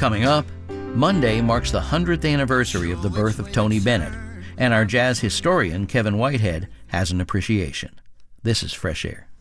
Coming up, Monday marks the 100th anniversary of the birth of Tony Bennett, and our jazz historian, Kevin Whitehead, has an appreciation. This is Fresh Air.